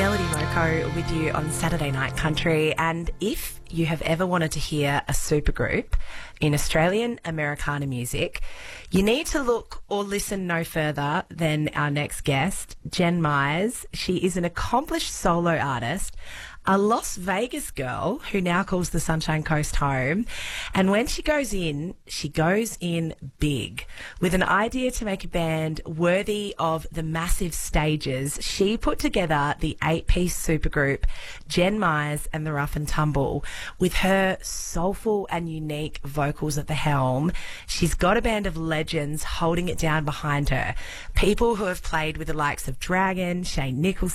Melody Moko with you on Saturday Night Country. And if you have ever wanted to hear a supergroup in Australian Americana music, you need to look or listen no further than our next guest, Jen Myers. She is an accomplished solo artist, a Las Vegas girl who now calls the Sunshine Coast home. And when she goes in big. With an idea to make a band worthy of the massive stages, she put together the 8-piece supergroup Jen Myers and the Rough and Tumble. With her soulful and unique vocals at the helm, she's got a band of legends holding it down behind her. People who have played with the likes of Dragon, Shane Nicholson,